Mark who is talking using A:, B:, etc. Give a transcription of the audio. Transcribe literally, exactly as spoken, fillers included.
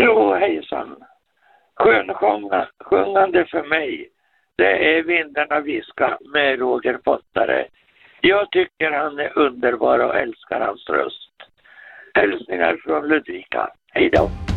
A: Jo, hejsan. Skönsjungande för mig, det är Vindarna viska med Roger Pottare. Jag tycker han är underbar och älskar hans röst. Hälsningar från Ludvika. Hej då.